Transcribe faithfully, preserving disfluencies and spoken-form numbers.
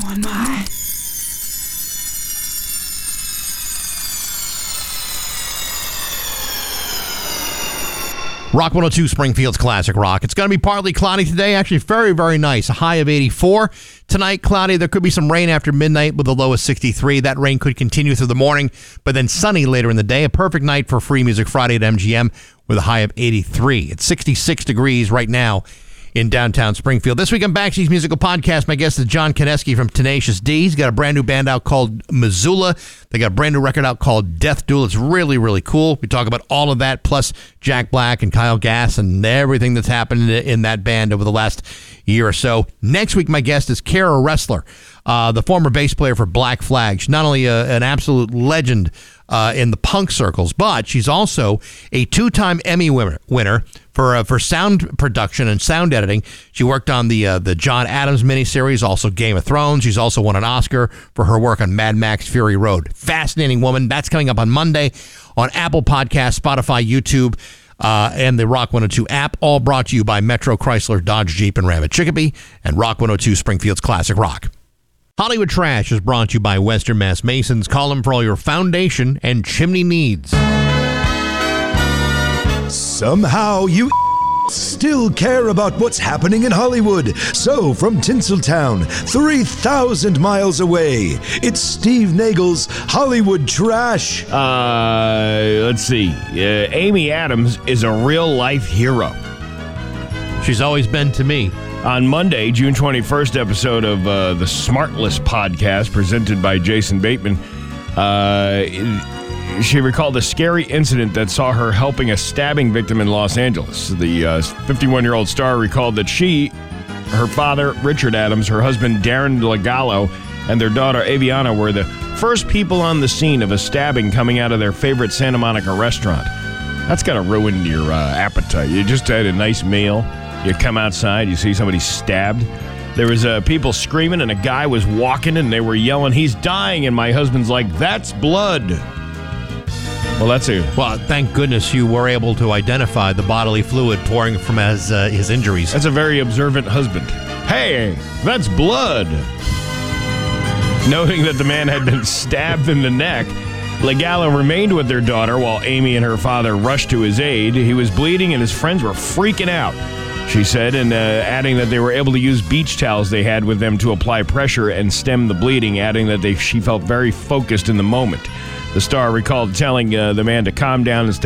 One more. Rock one oh two, Springfield's Classic Rock. It's going to be partly cloudy today. Actually, very, very nice. A high of eighty-four. Tonight, cloudy. There could be some rain after midnight with a low of sixty-three. That rain could continue through the morning, but then sunny later in the day. A perfect night for Free Music Friday at M G M with a high of eighty-three. It's sixty-six degrees right now in downtown Springfield. This week on Backstage Musical Podcast, my guest is John Kineski from Tenacious D. He's got a brand new band out called Missoula. They got a brand new record out called Death Duel. It's really, really cool. We talk about all of that, plus Jack Black and Kyle Gass and everything that's happened in that band over the last year or so. Next week, my guest is Kara Ressler, uh, the former bass player for Black Flag. She's not only a, an absolute legend uh, in the punk circles, but she's also a two-time Emmy winner, winner for uh, for sound production and sound editing. She worked on the uh, the John Adams miniseries, also Game of Thrones. She's also won an Oscar for her work on Mad Max Fury Road. Fascinating woman. That's coming up on Monday on Apple Podcasts, Spotify, YouTube, uh, and the Rock one oh two app, all brought to you by Metro Chrysler, Dodge, Jeep, and Ram at Chicopee, and Rock one oh two, Springfield's Classic Rock. Hollywood Trash is brought to you by Western Mass Masons. Call them for all your foundation and chimney needs. Somehow you still care about what's happening in Hollywood. So, from Tinseltown, three thousand miles away, it's Steve Nagel's Hollywood Trash. Uh, let's see. Uh, Amy Adams is a real-life hero. She's always been to me. On Monday, June twenty-first episode of uh, the Smartless podcast presented by Jason Bateman, uh, she recalled a scary incident that saw her helping a stabbing victim in Los Angeles. The uh, fifty-one-year-old star recalled that she, her father, Richard Adams, her husband, Darren Legallo, and their daughter, Aviana, were the first people on the scene of a stabbing coming out of their favorite Santa Monica restaurant. That's got to ruin your uh, appetite. You just had a nice meal. You come outside, you see somebody stabbed. There was uh, people screaming, and a guy was walking, and they were yelling, "He's dying!" And my husband's like, "That's blood." Well, that's it. Well, thank goodness you were able to identify the bodily fluid pouring from his, uh, his injuries. That's a very observant husband. Hey, that's blood. Noting that the man had been stabbed in the neck, Legallo remained with their daughter while Amy and her father rushed to his aid. He was bleeding, and his friends were freaking out, she said, and uh, adding that they were able to use beach towels they had with them to apply pressure and stem the bleeding, adding that they, she felt very focused in the moment. The star recalled telling uh, the man to calm down and stay